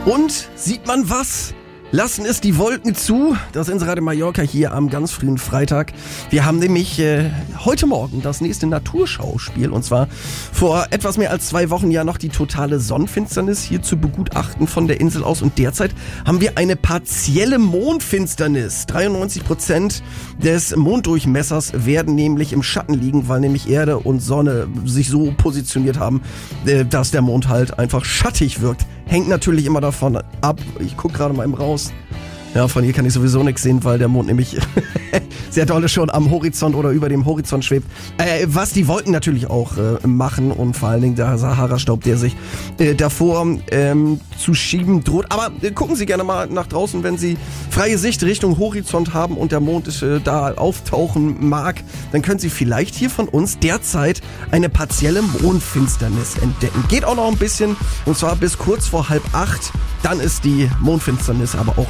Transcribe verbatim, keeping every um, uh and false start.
Und sieht man was? Lassen es die Wolken zu. Das Inselradio Mallorca hier am ganz frühen Freitag. Wir haben nämlich äh, heute Morgen das nächste Naturschauspiel. Und zwar vor etwas mehr als zwei Wochen ja noch die totale Sonnenfinsternis hier zu begutachten von der Insel aus. Und derzeit haben wir eine partielle Mondfinsternis. dreiundneunzig Prozent des Monddurchmessers werden nämlich im Schatten liegen, weil nämlich Erde und Sonne sich so positioniert haben, äh, dass der Mond halt einfach schattig wirkt. Hängt natürlich immer davon ab. Ich gucke gerade mal eben raus. Ja, von hier kann ich sowieso nichts sehen, weil der Mond nämlich sehr dolle schon am Horizont oder über dem Horizont schwebt. Äh, was die Wolken natürlich auch äh, machen und vor allen Dingen der Sahara-Staub, der sich äh, davor ähm, zu schieben droht. Aber äh, gucken Sie gerne mal nach draußen, wenn Sie freie Sicht Richtung Horizont haben und der Mond äh, da auftauchen mag, dann können Sie vielleicht hier von uns derzeit eine partielle Mondfinsternis entdecken. Geht auch noch ein bisschen, und zwar bis kurz vor halb acht. Dann ist die Mondfinsternis aber auch